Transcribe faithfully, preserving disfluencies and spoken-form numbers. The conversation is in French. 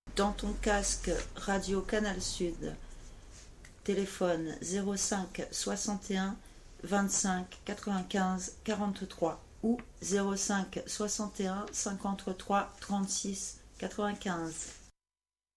dans ton casque Radio Canal Sud, téléphone zéro cinq soixante et un vingt-cinq quatre-vingt-quinze quarante-trois ou zéro cinq soixante et un cinquante-trois trente-six quatre-vingt-quinze.